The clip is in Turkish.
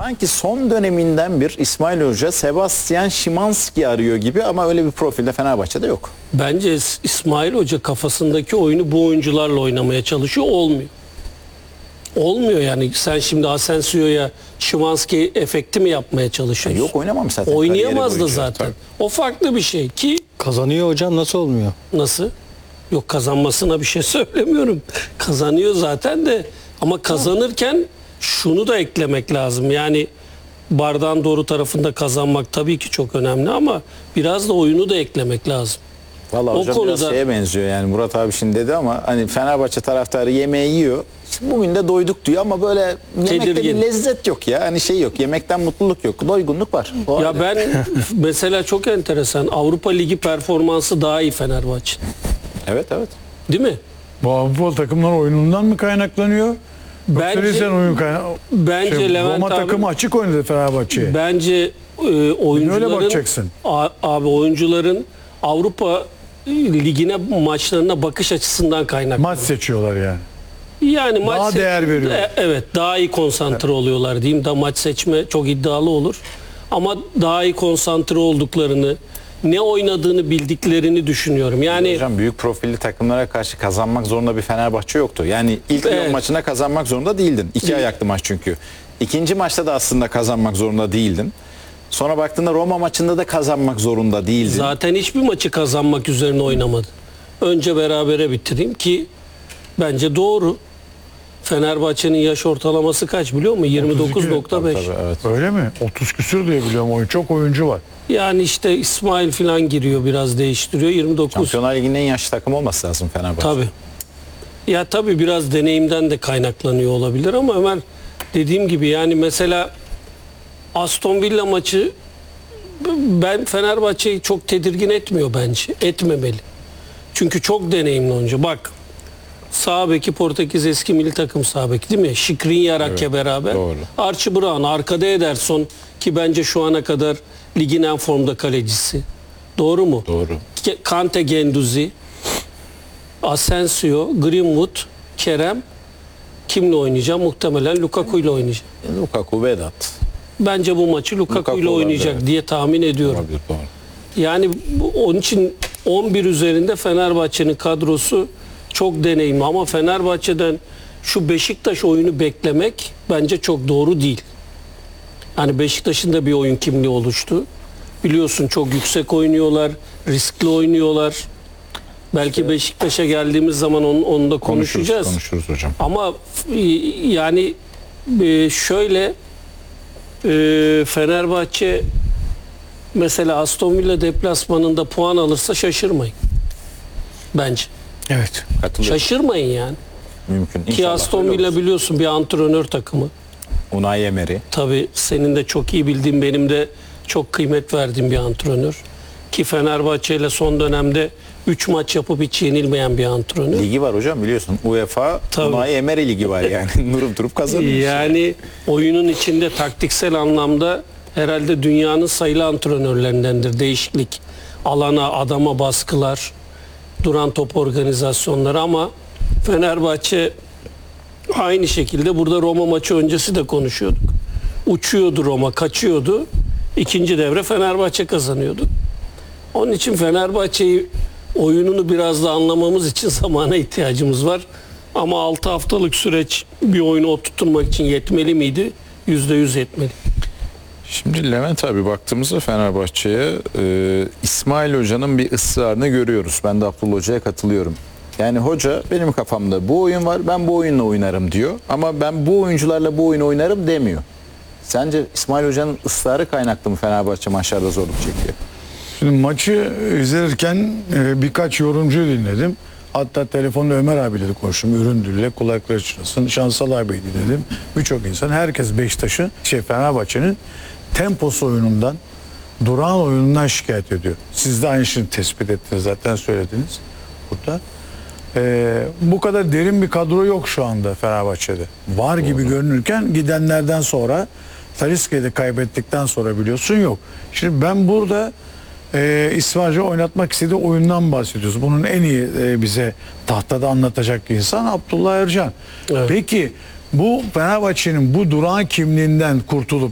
sanki son döneminden bir İsmail Hoca Sebastian Szymanski arıyor gibi ama öyle bir profilde Fenerbahçe'de yok. Bence İsmail Hoca kafasındaki oyunu bu oyuncularla oynamaya çalışıyor. Olmuyor. Olmuyor yani. Sen şimdi Asensio'ya Szymanski efekti mi yapmaya çalışıyorsun? Yok, oynamam zaten. Oynayamaz da Kariyeri zaten. boyunca. O farklı bir şey ki Kazanıyor hocam, nasıl olmuyor? nasıl? Yok, kazanmasına bir şey söylemiyorum. Kazanıyor zaten de ama kazanırken şunu da eklemek lazım. Yani bardağın doğru tarafında kazanmak tabii ki çok önemli ama biraz da oyunu da eklemek lazım. Vallahi O hocam konuda- biraz şeye benziyor yani, Murat abi şimdi dedi ama hani Fenerbahçe taraftarı yemeği yiyor. İşte bugün de doyduk diyor ama böyle yemekte bir Tedirgin. lezzet yok ya. Hani şey yok, yemekten mutluluk yok. Doygunluk var. O Ya halde. ben mesela çok enteresan, Avrupa Ligi performansı daha iyi Fenerbahçe. Evet. Değil mi? Bu Avrupa takımların oyunundan mı kaynaklanıyor? Bence- Bence oyun bence Levent Roma abi- takımı açık oynadı Fenerbahçe'ye. Bence oyuncuların Öyle bakacaksın. Abi oyuncuların Avrupa Ligi'ne, maçlarına bakış açısından kaynaklı. Maç seçiyorlar yani. Yani maç Daha değer veriyor. Evet, daha iyi konsantre oluyorlar diyeyim. Da maç seçme çok iddialı olur. Ama daha iyi konsantre olduklarını, ne oynadığını bildiklerini düşünüyorum. Yani Hocam büyük profilli takımlara karşı kazanmak zorunda bir Fenerbahçe yoktu. Yani ilk Lyon Evet. maçına kazanmak zorunda değildin. 2 ayaklı maç çünkü. İkinci maçta da aslında kazanmak zorunda değildin. Sonra baktığında Roma maçında da kazanmak zorunda değildin. zaten hiçbir maçı kazanmak üzerine oynamadı. Önce berabere bitireyim ki bence doğru. Fenerbahçe'nin yaş ortalaması kaç biliyor musun? 29.5. Tabii, evet. Öyle mi? 30 küsür diye biliyorum. Oyun çok oyuncu var. Yani işte İsmail falan giriyor, biraz değiştiriyor. 29. Şampiyonlar Ligi'nin en yaşlı takım olması lazım Fenerbahçe. Tabii. Ya tabii biraz deneyimden de kaynaklanıyor olabilir ama Ömer, dediğim gibi yani mesela Aston Villa maçı ben Fenerbahçe'yi çok tedirgin etmiyor bence. Etmemeli. Çünkü çok deneyimli oyuncu. Bak, sağ beki Portekiz eski milli takım sağ beki değil mi? Skriniar'la beraber. doğru. Archie Brown, arkada Ederson ki bence şu ana kadar ligin en formda kalecisi. Doğru mu? Doğru. Kante, Guendouzi, Asensio, Greenwood, Kerem. Kimle oynayacağım? Muhtemelen Lukaku ile oynayacak. Lukaku, Vedat. Bence bu maçı Lukaku Lukaku ile olabilir, oynayacak evet. diye tahmin ediyorum. Olabilir, doğru. Yani onun için 11 üzerinde Fenerbahçe'nin kadrosu çok deneyimli ama Fenerbahçe'den şu Beşiktaş oyunu beklemek bence çok doğru değil. Hani Beşiktaş'ın da bir oyun kimliği oluştu. Biliyorsun çok yüksek oynuyorlar, riskli oynuyorlar. Belki Beşiktaş'a geldiğimiz zaman onu da konuşacağız. Konuşuruz hocam. Ama yani şöyle Fenerbahçe mesela Aston Villa deplasmanında puan alırsa şaşırmayın. Bence. Evet. Katılıyorum. Şaşırmayın yani. Mümkün. Ki İnşallah Aston öyle Villa olur. biliyorsun bir antrenör takımı. Unai Emery. Tabii senin de çok iyi bildiğin, benim de çok kıymet verdiğim bir antrenör. Ki Fenerbahçe ile son dönemde 3 maç yapıp hiç yenilmeyen bir antrenör. Ligi var hocam, biliyorsun. UEFA Tabii. Unai Emery ligi var yani. Durup durup kazanıyor. Yani oyunun içinde taktiksel anlamda herhalde dünyanın sayılı antrenörlerindendir. Değişiklik, alana, adama baskılar, duran top organizasyonları ama Fenerbahçe aynı şekilde burada Roma maçı öncesi de konuşuyorduk. Uçuyordu Roma, kaçıyordu. İkinci devre Fenerbahçe kazanıyordu. Onun için Fenerbahçe'yi, oyununu biraz da anlamamız için zamana ihtiyacımız var. Ama 6 haftalık süreç bir oyunu oturtmak için yetmeli miydi? %100 yetmeli. Şimdi Levent abi, baktığımızda Fenerbahçe'ye İsmail Hoca'nın bir ısrarını görüyoruz. Ben de Abdullah Hoca'ya katılıyorum. Yani hoca, benim kafamda bu oyun var, ben bu oyunla oynarım diyor. Ama ben bu oyuncularla bu oyunu oynarım demiyor. Sence İsmail Hoca'nın ısrarı kaynaklı mı Fenerbahçe maçlarda zorluk çekiyor? Şimdi maçı izlerken birkaç yorumcuyu dinledim. Hatta telefonda Ömer abiyle de konuştum. Üründül'le kulakları çınlasın. Şansal abiydi dedim. Birçok insan, herkes Beşiktaş'ın, Fenerbahçe'nin temposu oyunundan, durağan oyunundan şikayet ediyor. Siz de aynı şeyi tespit ettiniz, zaten söylediniz burada. Bu kadar derin bir kadro yok şu anda Fenerbahçe'de. Var gibi görünürken gidenlerden sonra, Talisca'yı da kaybettikten sonra biliyorsun yok. Şimdi ben burada İsmail Hoca oynatmak istediği oyundan bahsediyoruz. Bunun en iyi bize tahtada anlatacak insan Abdullah Ercan. Evet. Peki bu Fenerbahçe'nin bu durağan kimliğinden kurtulup